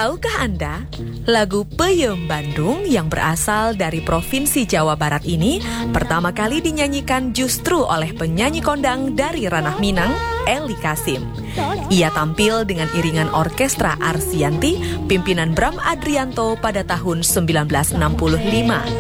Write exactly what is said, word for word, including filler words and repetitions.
Tahukah Anda, lagu Peyem Bandung yang berasal dari Provinsi Jawa Barat ini pertama kali dinyanyikan justru oleh penyanyi kondang dari Ranah Minang, Eli Kasim. Ia tampil dengan iringan orkestra Arsianti, pimpinan Bram Adrianto pada tahun seribu sembilan ratus enam puluh lima.